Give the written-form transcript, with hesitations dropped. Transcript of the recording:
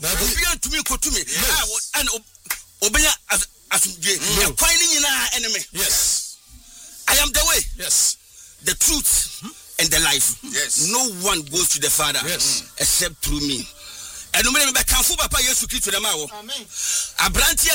Obian to me, to me. And Obenya asumdwe. Ekwan ni nyina enemy. Yes. I am the way. Yes. The truth and the life. Yes. No one goes to the Father except through me. And no me be kanfo papa Yesu Kristo dem awo. Amen. Abranti